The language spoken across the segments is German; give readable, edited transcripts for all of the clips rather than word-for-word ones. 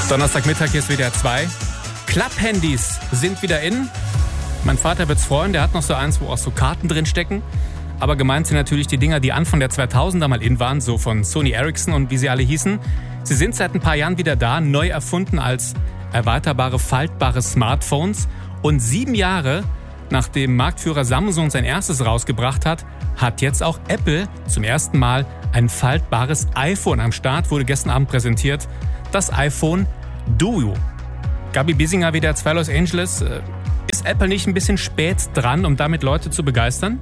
Donnerstagmittag, hier ist WDR 2. Klapphandys sind wieder in. Mein Vater wird's freuen, der hat noch so eins, wo auch so Karten drin stecken. Aber gemeint sind natürlich die Dinger, die Anfang der 2000er mal in waren, so von Sony Ericsson und wie sie alle hießen. Sie sind seit ein paar Jahren wieder da, neu erfunden als erweiterbare, faltbare Smartphones. Und 7 Jahre nachdem Marktführer Samsung sein erstes rausgebracht hat, hat jetzt auch Apple zum ersten Mal ein faltbares iPhone am Start, wurde gestern Abend präsentiert. Das iPhone Duo. Gabi Biesinger, WDR 2 Los Angeles. Ist Apple nicht ein bisschen spät dran, um damit Leute zu begeistern?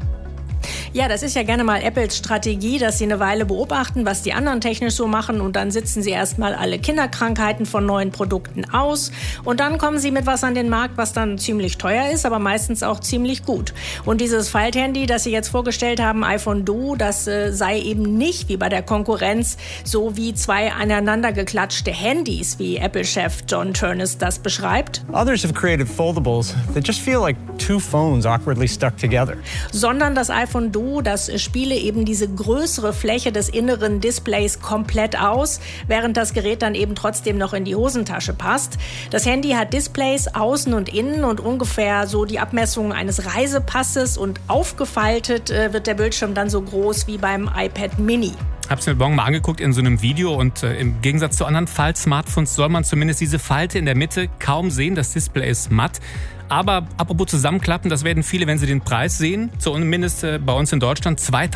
Ja, das ist ja gerne mal Apples Strategie, dass sie eine Weile beobachten, was die anderen technisch so machen und dann sitzen sie erstmal alle Kinderkrankheiten von neuen Produkten aus und dann kommen sie mit was an den Markt, was dann ziemlich teuer ist, aber meistens auch ziemlich gut. Und dieses Falthandy, das sie jetzt vorgestellt haben, iPhone Duo, das sei eben nicht wie bei der Konkurrenz so wie 2 aneinander geklatschte Handys, wie Apple-Chef John Ternus das beschreibt. Others have created foldables that just feel like 2 phones awkwardly stuck together. Sondern das iPhone Duo, das spiele eben diese größere Fläche des inneren Displays komplett aus, während das Gerät dann eben trotzdem noch in die Hosentasche passt. Das Handy hat Displays außen und innen und ungefähr so die Abmessungen eines Reisepasses und aufgefaltet wird der Bildschirm dann so groß wie beim iPad Mini. Ich habe es mir morgen mal angeguckt in so einem Video und im Gegensatz zu anderen Fall-Smartphones soll man zumindest diese Falte in der Mitte kaum sehen. Das Display ist matt. Aber apropos zusammenklappen, das werden viele, wenn sie den Preis sehen. Zumindest bei uns in Deutschland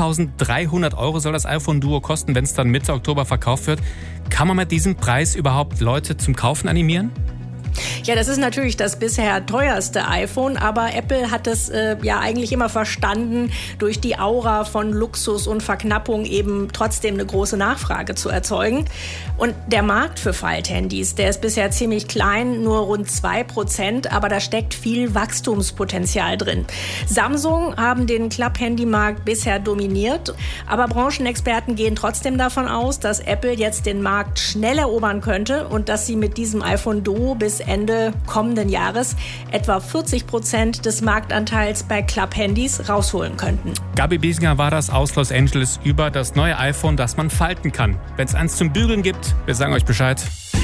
2.300 € soll das iPhone Duo kosten, wenn es dann Mitte Oktober verkauft wird. Kann man mit diesem Preis überhaupt Leute zum Kaufen animieren? Ja, das ist natürlich das bisher teuerste iPhone, aber Apple hat es ja eigentlich immer verstanden, durch die Aura von Luxus und Verknappung eben trotzdem eine große Nachfrage zu erzeugen. Und der Markt für Falthandys, der ist bisher ziemlich klein, nur rund 2%, aber da steckt viel Wachstumspotenzial drin. Samsung haben den Klapphandymarkt bisher dominiert, aber Branchenexperten gehen trotzdem davon aus, dass Apple jetzt den Markt schnell erobern könnte und dass sie mit diesem iPhone Duo bis Ende kommenden Jahres etwa 40% des Marktanteils bei Klapphandys rausholen könnten. Gabi Biesinger war das aus Los Angeles über das neue iPhone, das man falten kann. Wenn es eins zum Bügeln gibt, wir sagen euch Bescheid.